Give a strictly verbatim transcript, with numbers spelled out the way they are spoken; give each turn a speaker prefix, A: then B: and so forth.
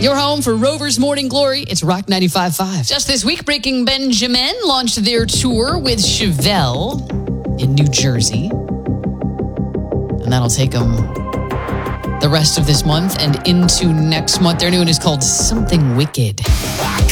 A: Your home for Rover's Morning Glory. It's Rock ninety-five point five. Just this week, Breaking Benjamin launched their tour with Chevelle in New Jersey. And that'll take them the rest of this month and into next month. Their new one is called Something Wicked.